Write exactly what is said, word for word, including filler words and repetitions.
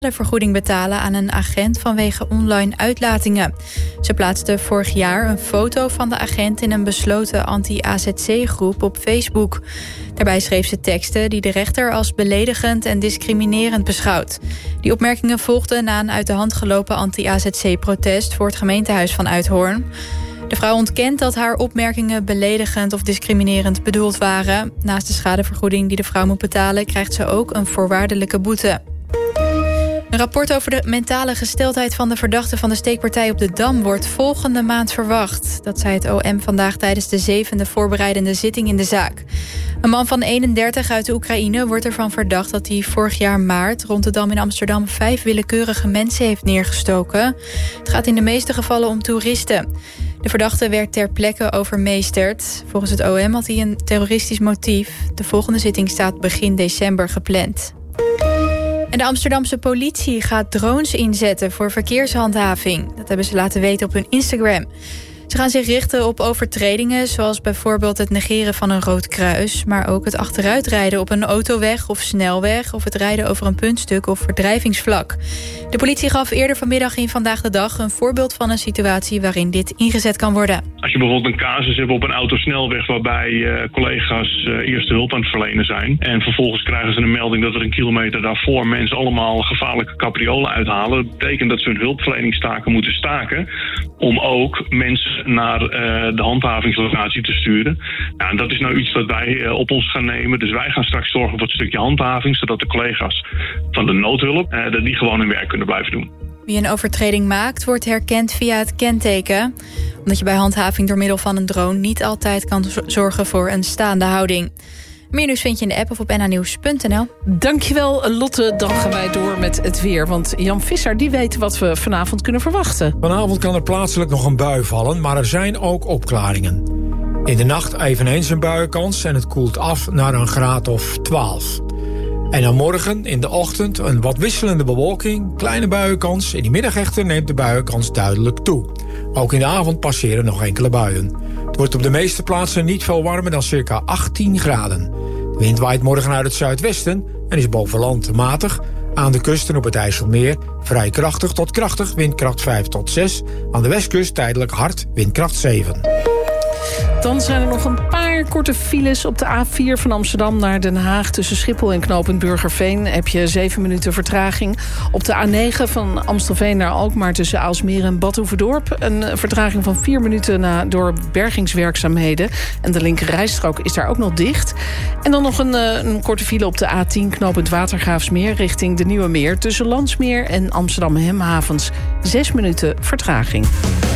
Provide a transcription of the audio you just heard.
de vergoeding betalen aan een agent vanwege online uitlatingen. Ze plaatste vorig jaar een foto van de agent in een besloten anti-A Z C-groep op Facebook. Daarbij schreef ze teksten die de rechter als beledigend en discriminerend beschouwt. Die opmerkingen volgden na een uit de hand gelopen anti-A Z C-protest voor het gemeentehuis van Uithoorn. De vrouw ontkent dat haar opmerkingen beledigend of discriminerend bedoeld waren. Naast de schadevergoeding die de vrouw moet betalen, krijgt ze ook een voorwaardelijke boete. Een rapport over de mentale gesteldheid van de verdachte van de steekpartij op de Dam wordt volgende maand verwacht. Dat zei het O M vandaag tijdens de zevende voorbereidende zitting in de zaak. Een man van eenendertig uit de Oekraïne wordt ervan verdacht dat hij vorig jaar maart rond de Dam in Amsterdam vijf willekeurige mensen heeft neergestoken. Het gaat in de meeste gevallen om toeristen. De verdachte werd ter plekke overmeesterd. Volgens het O M had hij een terroristisch motief. De volgende zitting staat begin december gepland. En de Amsterdamse politie gaat drones inzetten voor verkeershandhaving. Dat hebben ze laten weten op hun Instagram. Ze gaan zich richten op overtredingen, zoals bijvoorbeeld het negeren van een rood kruis, maar ook het achteruitrijden op een autoweg of snelweg, of het rijden over een puntstuk of verdrijvingsvlak. De politie gaf eerder vanmiddag in Vandaag de Dag een voorbeeld van een situatie waarin dit ingezet kan worden. Als je bijvoorbeeld een casus hebt op een autosnelweg waarbij uh, collega's uh, eerste hulp aan het verlenen zijn en vervolgens krijgen ze een melding dat er een kilometer daarvoor mensen allemaal gevaarlijke capriolen uithalen, dat betekent dat ze hun hulpverleningstaken moeten staken om ook mensen naar uh, de handhavingslocatie te sturen. Nou, en dat is nou iets dat wij uh, op ons gaan nemen. Dus wij gaan straks zorgen voor het stukje handhaving, zodat de collega's van de noodhulp uh, dat die gewoon hun werk kunnen blijven doen. Wie een overtreding maakt, wordt herkend via het kenteken. Omdat je bij handhaving door middel van een drone niet altijd kan zorgen voor een staande houding. Meer nieuws vind je in de app of op n h nieuws punt n l. Dankjewel, Lotte. Dan gaan wij door met het weer. Want Jan Visser, die weet wat we vanavond kunnen verwachten. Vanavond kan er plaatselijk nog een bui vallen, maar er zijn ook opklaringen. In de nacht eveneens een buienkans en het koelt af naar een graad of twaalf. En dan morgen in de ochtend een wat wisselende bewolking, kleine buienkans. In die middag echter neemt de buienkans duidelijk toe. Ook in de avond passeren nog enkele buien. Het wordt op de meeste plaatsen niet veel warmer dan circa achttien graden. De wind waait morgen uit het zuidwesten en is boven land matig. Aan de kusten op het IJsselmeer vrij krachtig tot krachtig, windkracht vijf tot zes. Aan de westkust tijdelijk hard, windkracht zeven. Dan zijn er nog een paar korte files op de A vier van Amsterdam naar Den Haag. Tussen Schiphol en knooppunt Burgerveen heb je zeven minuten vertraging. Op de A negen van Amstelveen naar Alkmaar tussen Aalsmeer en Bad Hoeverdorp. Een vertraging van vier minuten na, door bergingswerkzaamheden. En de linker rijstrook is daar ook nog dicht. En dan nog een, een korte file op de A tien knooppunt Watergraafsmeer richting de Nieuwe Meer. Tussen Landsmeer en Amsterdam Hemhavens. Zes minuten vertraging.